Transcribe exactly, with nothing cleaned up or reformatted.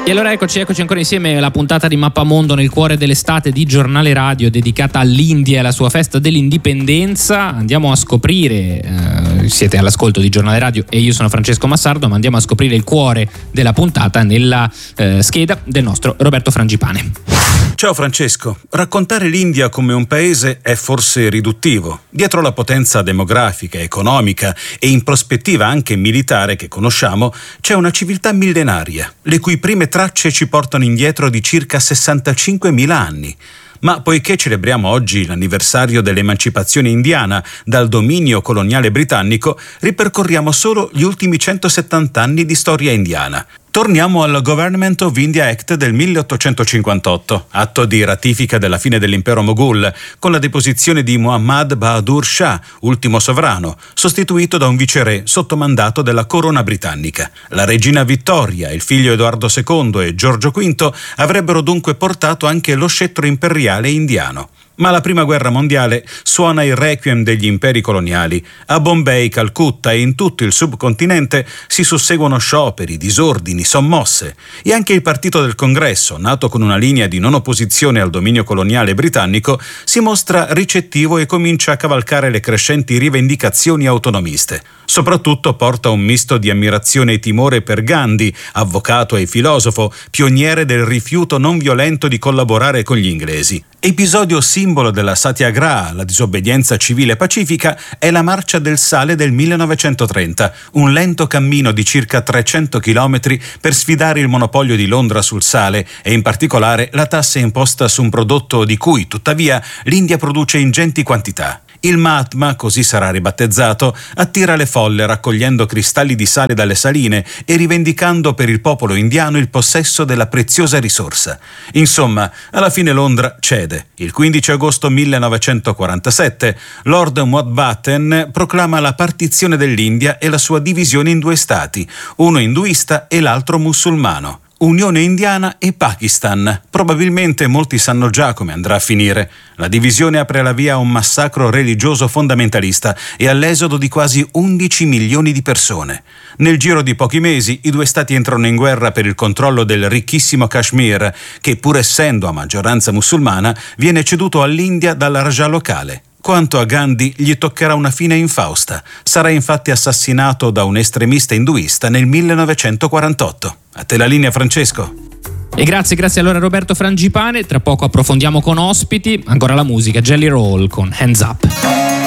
E allora eccoci, eccoci ancora insieme alla puntata di Mappamondo nel cuore dell'estate di Giornale Radio dedicata all'India e alla sua festa dell'indipendenza. Andiamo a scoprire, eh, siete all'ascolto di Giornale Radio e io sono Francesco Massardo, ma andiamo a scoprire il cuore della puntata nella eh, scheda del nostro Roberto Frangipane. Ciao Francesco, raccontare l'India come un paese è forse riduttivo. Dietro la potenza demografica, economica e in prospettiva anche militare che conosciamo, c'è una civiltà millenaria, le cui prime tracce ci portano indietro di circa sessantacinquemila anni. Ma poiché celebriamo oggi l'anniversario dell'emancipazione indiana dal dominio coloniale britannico, ripercorriamo solo gli ultimi centosettanta anni di storia indiana. Torniamo al Government of India Act del milleottocentocinquantotto, atto di ratifica della fine dell'impero Moghul, con la deposizione di Muhammad Bahadur Shah, ultimo sovrano, sostituito da un viceré sotto mandato della corona britannica. La regina Vittoria, il figlio Edoardo secondo e Giorgio quinto avrebbero dunque portato anche lo scettro imperiale indiano. Ma la prima guerra mondiale suona il requiem degli imperi coloniali. A Bombay, Calcutta e in tutto il subcontinente si susseguono scioperi, disordini, sommosse. E anche il partito del Congresso, nato con una linea di non opposizione al dominio coloniale britannico, si mostra ricettivo e comincia a cavalcare le crescenti rivendicazioni autonomiste. Soprattutto porta un misto di ammirazione e timore per Gandhi, avvocato e filosofo, pioniere del rifiuto non violento di collaborare con gli inglesi. Episodio simbolo della Satyagraha, la disobbedienza civile pacifica, è la Marcia del Sale del millenovecentotrenta, un lento cammino di circa trecento chilometri per sfidare il monopolio di Londra sul sale e in particolare la tassa imposta su un prodotto di cui, tuttavia, l'India produce ingenti quantità. Il Mahatma, così sarà ribattezzato, attira le folle raccogliendo cristalli di sale dalle saline e rivendicando per il popolo indiano il possesso della preziosa risorsa. Insomma, alla fine Londra cede. Il quindici agosto millenovecentoquarantasette, Lord Mountbatten proclama la partizione dell'India e la sua divisione in due stati, uno induista e l'altro musulmano. Unione Indiana e Pakistan. Probabilmente molti sanno già come andrà a finire. La divisione apre la via a un massacro religioso fondamentalista e all'esodo di quasi undici milioni di persone. Nel giro di pochi mesi i due stati entrano in guerra per il controllo del ricchissimo Kashmir, che pur essendo a maggioranza musulmana viene ceduto all'India dal Raja locale. Quanto a Gandhi, gli toccherà una fine infausta. Sarà infatti assassinato da un estremista induista nel millenovecentoquarantotto. A te la linea, Francesco. E grazie, grazie allora Roberto Frangipane. Tra poco approfondiamo con ospiti. Ancora la musica, Jelly Roll con Hands Up.